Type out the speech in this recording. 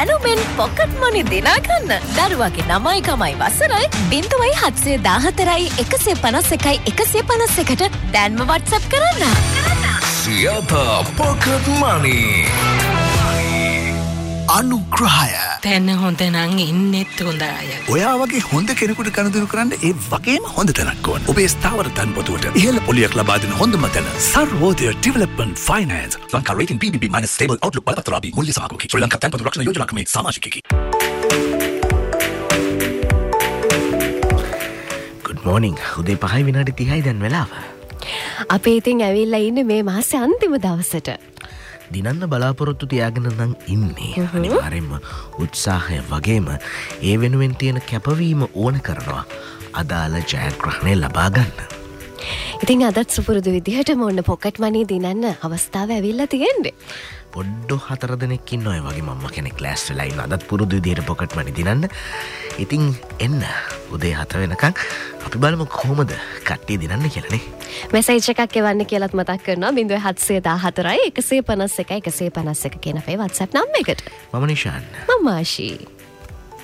දැනුමෙන් pocket මනි දිනා ගන්න. දරුවගේ 9යි වසරයි 0.751 දැන්ම WhatsApp කරන්න. සියත පොකට් මනි. අනුග්‍රහය. තැන හොඳ නම් ඉන්නෙත් හොඳ අය. ඔයා වගේ හොඳ කෙනෙකුට කනදිනු කරන්න ඒ වගේම හොඳ තැනක් ඕන. ඔබේ ස්ථාවර තන්පොතුවට ඉහළ පොලියක් ලබා දෙන හොඳම තැන Sarvodaya development finance. Lanka rating BBB - stable Outlook බලපත්‍ර ලබා මුල්‍ය සමාගමකි. ශ්‍රී ලංකා තන්පොතු රක්ෂණ යෝජනා ක්‍රමයේ සමාජිකයෙකි. good morning. උදේ 5:30යි දැන් වෙලාව. අපි ඉතින් ඇවිල්ලා ඉන්නේ මේ මාසේ අන්තිම දවසට. දිනන්න බලාපොරොත්තු තියාගෙන නම් ඉන්නේ. අනිවාර්යෙන්ම උත්සාහය වගේම ඒ වෙනුවෙන් තියෙන කැපවීම ඕන කරනවා අදාළ ජයග්‍රහණය ලබා ගන්න. ඉතින් අදත් සුපුරුදු විදිහටම ඔන්න පොකට් මනි දිනන්න අවස්ථාව ඇවිල්ලා තියෙන්නේ. පොඩ්ඩෝ 4 දෙනෙක් ඉන්න ඔය වගේ මම්ම කෙනෙක් ලෑස්ති වෙලා ඉන්න. අදත් පුරුදු විදිහට පොකට් මනි දිනන්න. ඉතින් එන්න උදේ 7 වෙනකන් අපි බලමු කොහොමද කට්ටිය දිනන්නේ කියලා නේ. මෙසේජ් එකක් එවන්න කියලාත් මතක් කරනවා 0714 151 151 කියන අපේ WhatsApp නම්බර් එකට. මම නිෂාන්. මම ආශී.